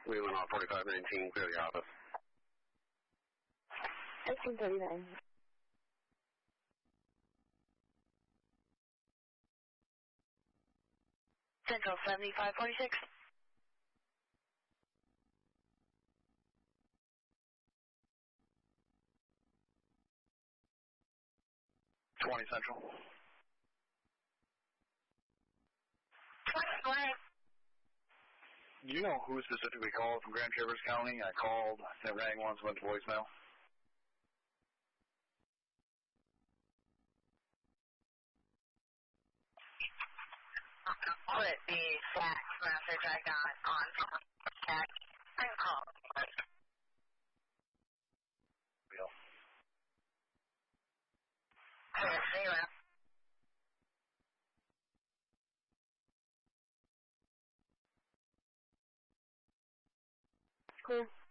We went on 4519, clear the office. 1839. Central 7546. Central. 20. Do you know who specifically called from Grand Traverse County? I called, it rang once, went to voicemail. Put the fax message I got on text and call. Bill. Clear 0. Clear.